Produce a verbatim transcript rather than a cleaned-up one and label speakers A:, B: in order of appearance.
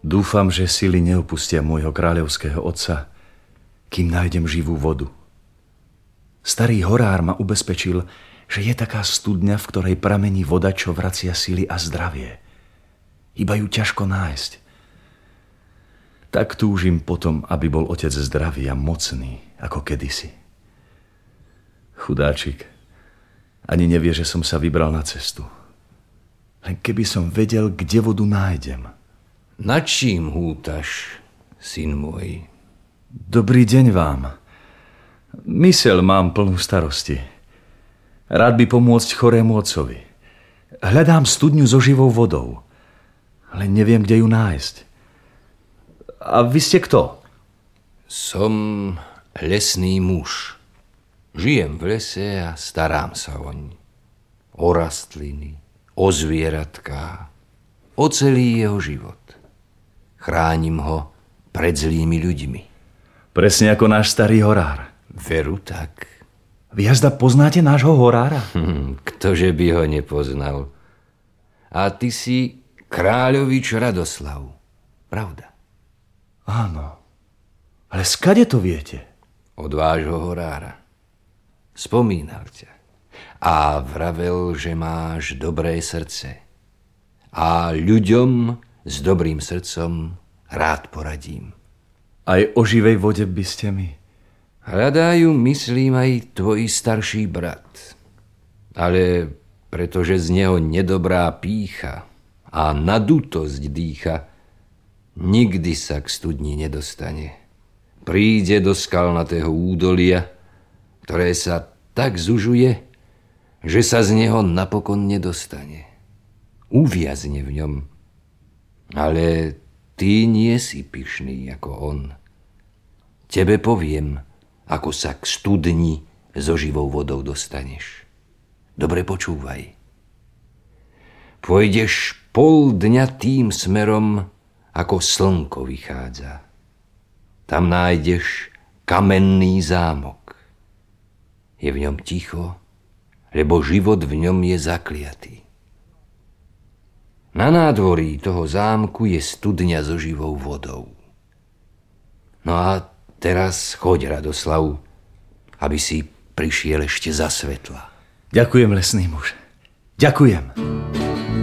A: Dúfam, že sily neopustia môjho kráľovského otca, kým nájdem živú vodu. Starý horár ma ubezpečil, že je taká studňa, v ktorej pramení voda, čo vracia sily a zdravie. Iba ju ťažko nájsť. Tak túžim potom, aby bol otec zdravý a mocný, ako kedysi. Chudáčik, ani nevie, že som sa vybral na cestu. Len keby som vedel, kde vodu nájdem.
B: Na čím hútaš, syn môj?
A: Dobrý deň vám. Myseľ mám plnú starosti. Rád by pomôcť chorému otcovi. Hľadám studňu so živou vodou, ale neviem, kde ju nájsť. A vy ste kto?
B: Som lesný muž. Žijem v lese a starám sa oň. O rastliny, o zvieratká, o celý jeho život. Chránim ho pred zlými ľuďmi.
A: Presne ako náš starý horár.
B: Veru tak.
A: Vy jazda poznáte nášho horára?
B: Hm, ktože by ho nepoznal. A ty si kráľovič Radoslav, pravda?
A: Áno. Ale skade to viete?
B: Od vášho horára. Spomínal ťa. A vravel, že máš dobré srdce. A ľuďom s dobrým srdcom rád poradím.
A: Aj o živej vode by ste mi?
B: Hľadajú, myslím, aj tvoj starší brat. Ale pretože z neho nedobrá pýcha a nadutosť dýcha, nikdy sa k studni nedostane. Príde do skalnatého údolia, ktoré sa tak zužuje, že sa z neho napokon nedostane. Uviazne v ňom. Ale ty nie si pyšný ako on. Tebe poviem, ako sa k studni so živou vodou dostaneš. Dobre počúvaj. Pôjdeš pol dňa tým smerom, ako slnko vychádza. Tam nájdeš kamenný zámok. Je v ňom ticho, lebo život v ňom je zakliatý. Na nádvorí toho zámku je studňa so živou vodou. No a teraz choď, Radoslav, aby si prišiel ešte za svetla.
A: Ďakujem, lesný muž. Ďakujem.